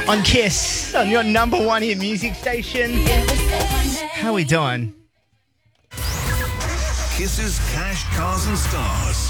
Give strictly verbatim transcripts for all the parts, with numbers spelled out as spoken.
on Kiss, on your number one hit music station. How we doing? Kiss's Cash, Cars and Stars.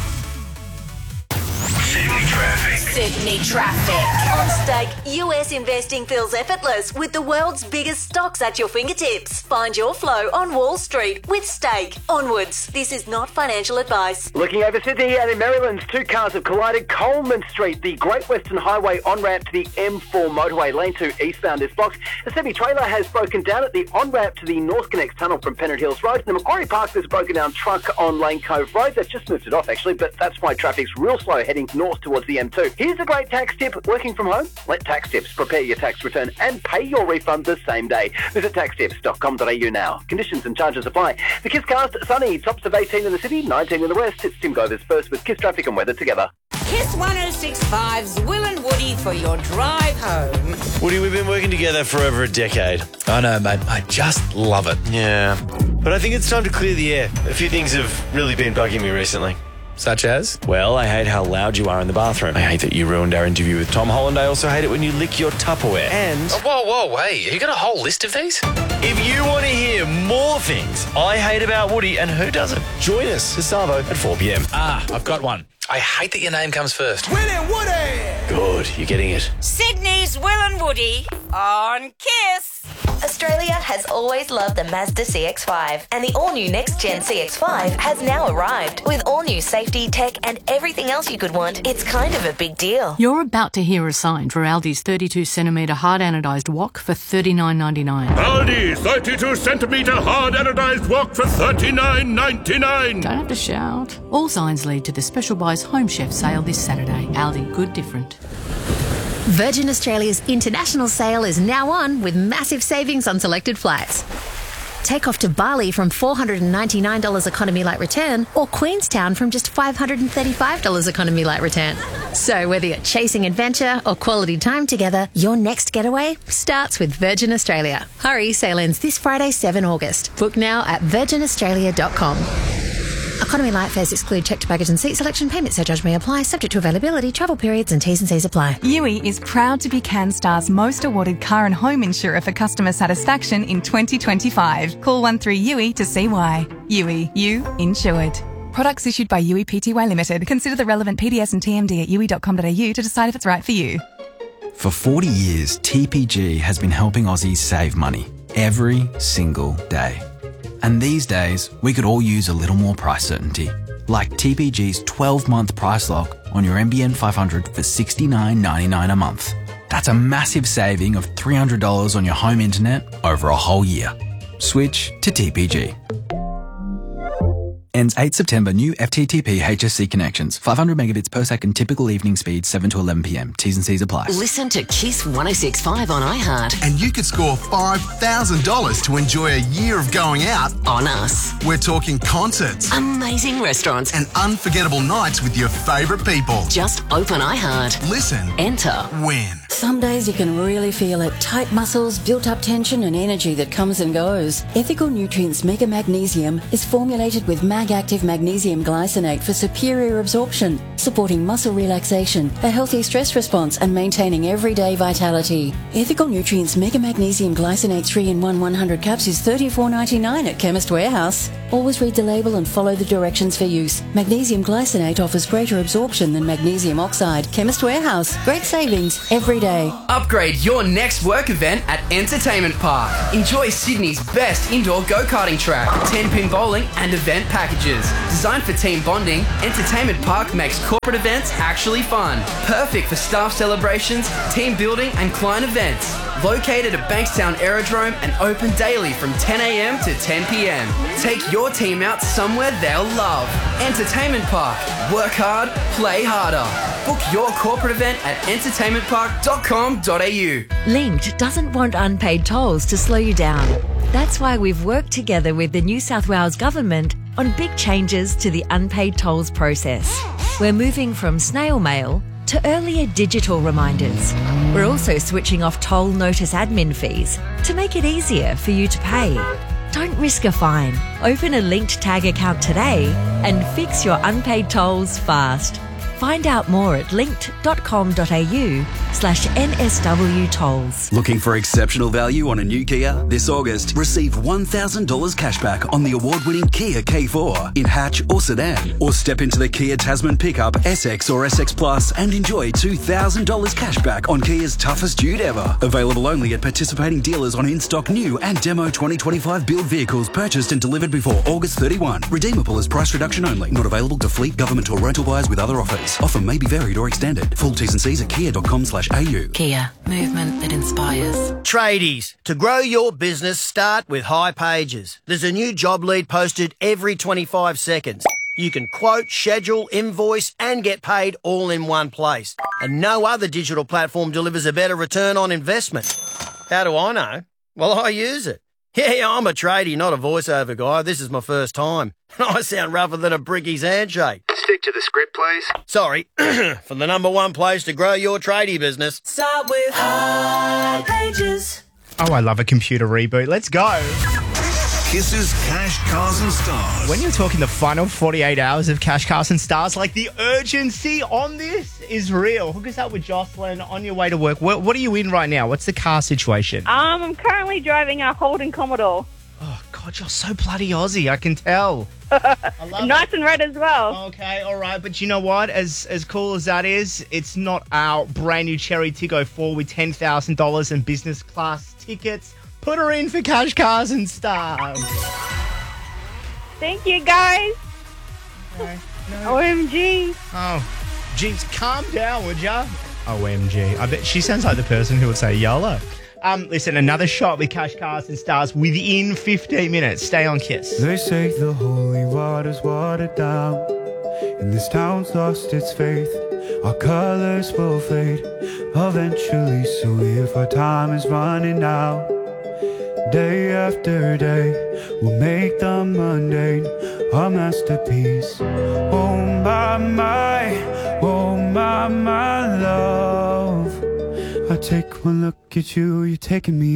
Sydney Traffic. Sydney Traffic. On Stake, U S investing feels effortless with the world's biggest stocks at your fingertips. Find your flow on Wall Street with Stake. Onwards. This is not financial advice. Looking over Sydney and in Maryland, two cars have collided. Coleman Street, the Great Western Highway on-ramp to the M four motorway. Lane two eastbound is blocked. A semi-trailer has broken down at the on-ramp to the North Connects Tunnel from Pennant Hills Road. In the Macquarie Park, there's a broken down truck on Lane Cove Road. They've just moved it off, actually, but that's why traffic's real slow heading north towards the M two. Here's a great tax tip. Working from home? Let Tax Tips prepare your tax return and pay your refund the same day. Visit tax tips dot com dot a u now. Conditions and charges apply. The KissCast, sunny, tops of eighteen in the city, nineteen in the west. It's Tim Govers first with Kiss Traffic and weather together. Kiss one oh six point five's Will and Woody for your drive home. Woody, we've been working together for over a decade. I know, mate. I just love it. Yeah. But I think it's time to clear the air. A few things have really been bugging me recently. Such as? Well, I hate how loud you are in the bathroom. I hate that you ruined our interview with Tom Holland. I also hate it when you lick your Tupperware. And... Oh, whoa, whoa, wait. You got a whole list of these? if you want to hear more things I hate about Woody, and who doesn't, join us, Savo, at four p.m. Ah, I've got one. I hate that your name comes first. Will and Woody! Good, you're getting it. Sydney's Will and Woody on Kiss. Australia has always loved the Mazda C X five, and the all-new next-gen C X five has now arrived. With all-new safety, tech and everything else you could want, it's kind of a big deal. You're about to hear a sign for Aldi's thirty-two centimetre hard anodised wok for thirty-nine ninety-nine. Aldi thirty-two centimetre hard anodised wok for thirty-nine ninety-nine. Don't have to shout. All signs lead to the Special Buys Home Chef sale this Saturday. Aldi, good different. Virgin Australia's international sale is now on with massive savings on selected flights. Take off to Bali from four hundred ninety-nine dollars economy light return, or Queenstown from just five hundred thirty-five dollars economy light return. So whether you're chasing adventure or quality time together, your next getaway starts with Virgin Australia. Hurry, sale ends this Friday, seventh of August. Book now at virgin australia dot com. Economy light fares exclude checked baggage and seat selection. Payment surcharge may apply, subject to availability, travel periods and T's and C's apply. U I is proud to be CanStar's most awarded car and home insurer for customer satisfaction in twenty twenty-five. Call one three U I to see why. U I, you insured. Products issued by U I Pty Limited. Consider the relevant P D S and T M D at u i dot com dot a u to decide if it's right for you. For forty years, T P G has been helping Aussies save money every single day. And these days, we could all use a little more price certainty. Like T P G's twelve-month price lock on your N B N five hundred for sixty-nine ninety-nine a month. That's a massive saving of three hundred dollars on your home internet over a whole year. Switch to T P G. Ends eighth of September. New F T T P H S C connections. five hundred megabits per second. Typical evening speed seven to eleven p.m. T's and C's apply. Listen to Kiss one oh six point five on iHeart. And you could score five thousand dollars to enjoy a year of going out on us. We're talking concerts, amazing restaurants, and unforgettable nights with your favourite people. Just open iHeart. Listen. Enter. Win. Some days you can really feel it. Tight muscles, built-up tension and energy that comes and goes. Ethical Nutrients Mega Magnesium is formulated with Mag-Active Magnesium Glycinate for superior absorption, supporting muscle relaxation, a healthy stress response and maintaining everyday vitality. Ethical Nutrients Mega Magnesium Glycinate three in one one hundred caps is thirty-four ninety-nine at Chemist Warehouse. Always read the label and follow the directions for use. Magnesium Glycinate offers greater absorption than magnesium oxide. Chemist Warehouse. Great savings every day. Upgrade your next work event at Entertainment Park. Enjoy Sydney's best indoor go-karting track, ten-pin bowling and event packages. Designed for team bonding, Entertainment Park makes corporate events actually fun. Perfect for staff celebrations, team building and client events. Located at Bankstown Aerodrome and open daily from ten a.m. to ten p.m. Take your team out somewhere they'll love. Entertainment Park. Work hard, play harder. Book your corporate event at entertainment park dot com dot a u. Linked doesn't want unpaid tolls to slow you down. That's why we've worked together with the New South Wales Government on big changes to the unpaid tolls process. We're moving from snail mail to earlier digital reminders. We're also switching off toll notice admin fees to make it easier for you to pay. Don't risk a fine. Open a Linked Tag account today and fix your unpaid tolls fast. Find out more at linkt.com.au slash NSW tolls. Looking for exceptional value on a new Kia? This August, receive one thousand dollars cashback on the award-winning Kia K four in hatch or sedan. Or step into the Kia Tasman pickup, S X or S X Plus and enjoy two thousand dollars cashback on Kia's toughest dude ever. Available only at participating dealers on in-stock new and demo twenty twenty-five build vehicles purchased and delivered before August thirty-first. Redeemable as price reduction only. Not available to fleet, government or rental buyers with other offers. Offer may be varied or extended. Full T's and C's at kia dot com slash a u. Kia. Movement that inspires. Tradies, to grow your business, start with High Pages. There's a new job lead posted every twenty-five seconds. You can quote, schedule, invoice and get paid all in one place. And no other digital platform delivers a better return on investment. How do I know? Well, I use it. Yeah, I'm a tradie, not a voiceover guy. This is my first time. I sound rougher than a bricky's handshake. Stick to the script, please. Sorry. For the number one place to grow your tradie business. Start with High Pages. Oh, I love a computer reboot. Let's go. Kisses, Cash, Cars and Stars. When you're talking the final forty-eight hours of Cash, Cars and Stars, like the urgency on this is real. Hook us up with Jocelyn on your way to work. What, what are you in right now? What's the car situation? Um, I'm currently driving a Holden Commodore. Oh, God, you're so bloody Aussie. I can tell. I love nice it. and red as well. Okay, all right. But you know what? As as cool as that is, it's not our brand new Cherry Tiggo four with ten thousand dollars in business class tickets. Put her in for Cash, Cars and Stars. Thank you, guys. No, no. O M G. Oh, jeez, calm down, would ya? O M G. I bet she sounds like the person who would say YOLO. Um, listen, another shot with Cash, Cars and Stars within fifteen minutes. Stay on Kiss. They say the holy water's watered down, and this town's lost its faith. Our colors will fade eventually, so if our time is running out, day after day, we'll make the mundane our masterpiece. Oh my, my, oh my, my love. I take one look at you, you're taking me